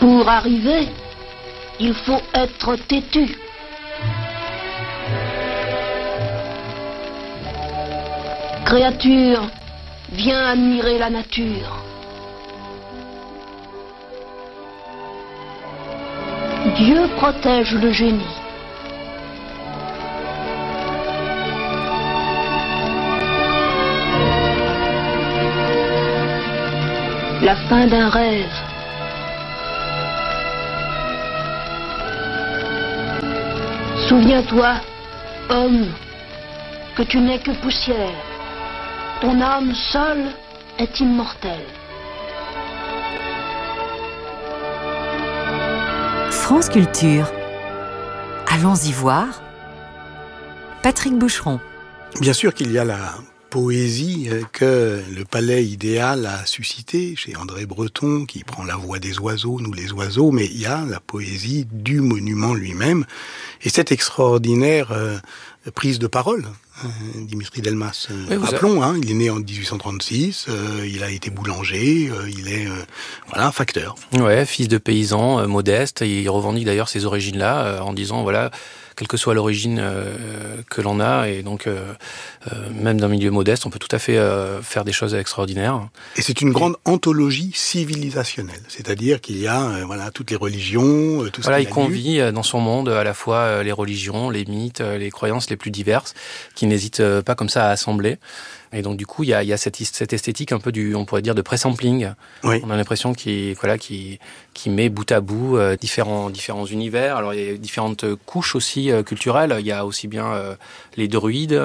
Pour arriver, il faut être têtu. Créature, viens admirer la nature. Dieu protège le génie. La fin d'un rêve. Souviens-toi, homme, que tu n'es que poussière. Ton âme seule est immortelle. France Culture. Allons-y voir. Patrick Boucheron. Bien sûr qu'il y a la poésie que le palais idéal a suscité chez André Breton, qui prend la voix des oiseaux, nous les oiseaux, mais il y a la poésie du monument lui-même, et cette extraordinaire prise de parole, Dimitri Delmas. Oui, rappelons, il est né en 1836, il a été boulanger, il est facteur. Ouais, fils de paysan, modeste, il revendique d'ailleurs ces origines-là, en disant, voilà, quelle que soit l'origine que l'on a, et donc même d'un milieu modeste, on peut tout à fait faire des choses extraordinaires. Et c'est une grande anthologie civilisationnelle, c'est-à-dire qu'il y a toutes les religions, tout ce qu'il a il convie dans son monde à la fois les religions, les mythes, les croyances les plus diverses, qui n'hésitent pas comme ça à assembler. Et donc du coup, il y a cette esthétique un peu on pourrait dire, de pré-sampling. Oui. On a l'impression qu'il met bout à bout différents univers. Alors il y a différentes couches aussi culturelles. Il y a aussi bien les druides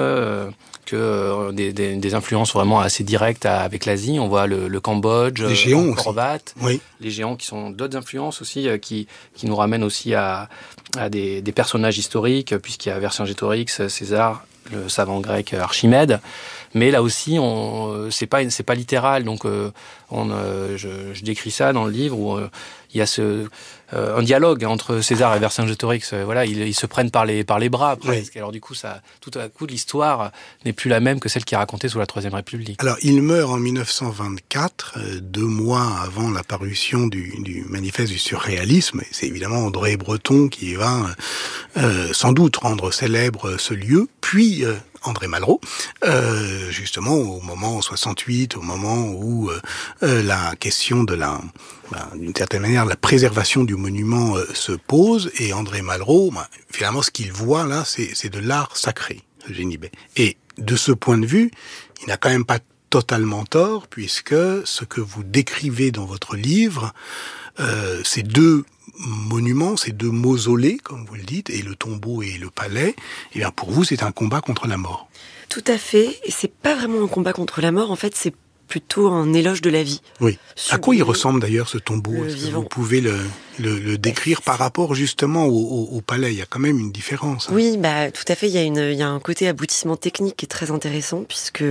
que des influences vraiment assez directes avec l'Asie. On voit le Cambodge, les géants le Horvat, oui. Les géants qui sont d'autres influences aussi, qui nous ramènent aussi à des personnages historiques, puisqu'il y a Vercingétorix, César, le savant grec Archimède. Mais là aussi, c'est pas littéral. Donc, je décris ça dans le livre où il y a un dialogue entre César et Vercingétorix. Ils se prennent par les bras presque. Oui. Alors du coup, tout à coup, l'histoire n'est plus la même que celle qui est racontée sous la Troisième République. Alors, il meurt en 1924, 2 mois avant la parution du manifeste du surréalisme. Et c'est évidemment André Breton qui va sans doute rendre célèbre ce lieu. Puis André Malraux, justement au moment 68, au moment où la question de d'une certaine manière, la préservation du monument se pose, et André Malraux, finalement, ce qu'il voit là, c'est de l'art sacré, le Génibet. Et de ce point de vue, il n'a quand même pas totalement tort, puisque ce que vous décrivez dans votre livre, ces 2 monuments, ces 2 mausolées, comme vous le dites, et le tombeau et le palais, eh bien pour vous, c'est un combat contre la mort. Tout à fait, et c'est pas vraiment un combat contre la mort, en fait, c'est plutôt un éloge de la vie. Oui. À quoi il ressemble d'ailleurs ce tombeau ? Est-ce que vous pouvez le décrire par rapport justement au palais ? Il y a quand même une différence. Oui, tout à fait. Il y a un côté aboutissement technique qui est très intéressant, puisque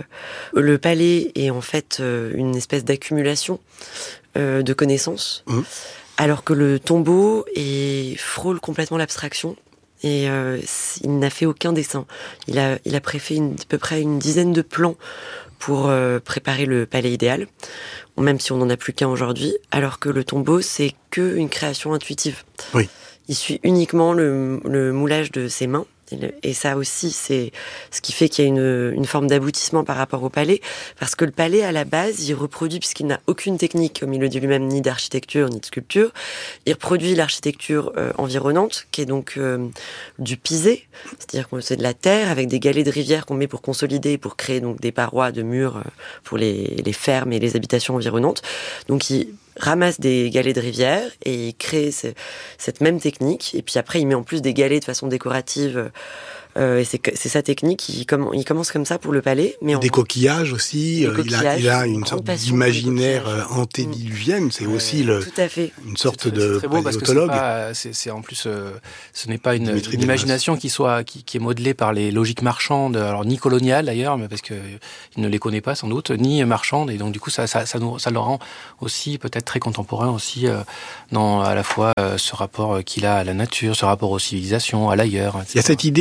le palais est en fait une espèce d'accumulation de connaissances, alors que le tombeau frôle complètement l'abstraction. Et il n'a fait aucun dessin. Il a préfait à peu près une dizaine de plans pour préparer le palais idéal, même si on n'en a plus qu'un aujourd'hui, alors que le tombeau, c'est qu'une création intuitive. Oui. Il suit uniquement le moulage de ses mains, et ça aussi, c'est ce qui fait qu'il y a une forme d'aboutissement par rapport au palais, parce que le palais, à la base, il reproduit, puisqu'il n'a aucune technique, comme il le dit lui-même, ni d'architecture, ni de sculpture, il reproduit l'architecture environnante, qui est donc du pisé, c'est-à-dire que c'est de la terre, avec des galets de rivière qu'on met pour consolider, pour créer donc des parois de murs pour les fermes et les habitations environnantes. Donc il ramasse des galets de rivière et il crée cette même technique, et puis après il met en plus des galets de façon décorative, et c'est sa technique. Il commence comme ça pour le palais, mais des coquillages aussi. Il a une sorte d'imaginaire antédiluvienne. C'est aussi tout à fait une sorte de paléontologue. C'est très beau parce que c'est en plus ce n'est pas une imagination qui est modelée par les logiques marchandes, alors ni coloniales d'ailleurs, mais parce que il ne les connaît pas sans doute, ni marchandes, et donc du coup ça le rend aussi peut-être très contemporain aussi dans à la fois ce rapport qu'il a à la nature, ce rapport aux civilisations, à l'ailleurs, etc. Il y a cette idée au fond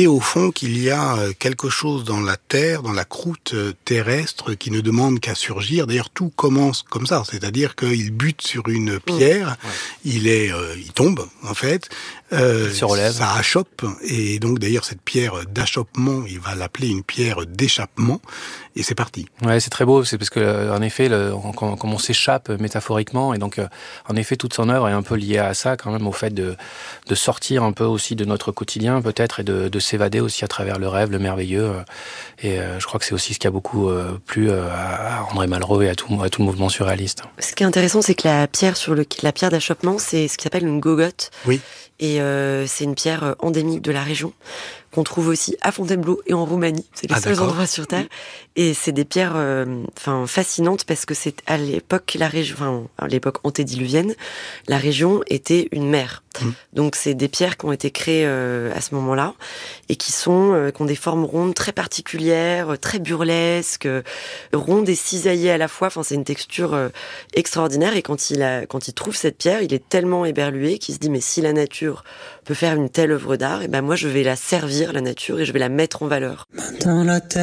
donc il y a quelque chose dans la terre, dans la croûte terrestre qui ne demande qu'à surgir. D'ailleurs, tout commence comme ça, c'est-à-dire qu'il bute sur une pierre, il tombe en fait, il se relève, ça achoppe, et donc d'ailleurs cette pierre d'achoppement, il va l'appeler une pierre d'échappement, et c'est parti. Ouais, c'est très beau, c'est parce que en effet, comme on s'échappe métaphoriquement, et donc en effet toute son œuvre est un peu liée à ça quand même, au fait de sortir un peu aussi de notre quotidien peut-être, et de s'évader aussi à travers le rêve, le merveilleux. Et je crois que c'est aussi ce qui a beaucoup plu à André Malraux et à tout le mouvement surréaliste. Ce qui est intéressant, c'est que la pierre d'achoppement, c'est ce qui s'appelle une gogotte. Oui. Et c'est une pierre endémique de la région, qu'on trouve aussi à Fontainebleau et en Roumanie. C'est les seuls endroits sur Terre. Et c'est des pierres fascinantes, parce que c'est à l'époque, à l'époque antédiluvienne, la région était une mer. Donc c'est des pierres qui ont été créées à ce moment-là, et qui ont des formes rondes très particulières, très burlesques, rondes et cisaillées à la fois. Enfin, c'est une texture extraordinaire. Et quand il trouve cette pierre, il est tellement éberlué qu'il se dit, mais si la nature peut faire une telle œuvre d'art, et ben moi je vais la servir, la nature, et je vais la mettre en valeur.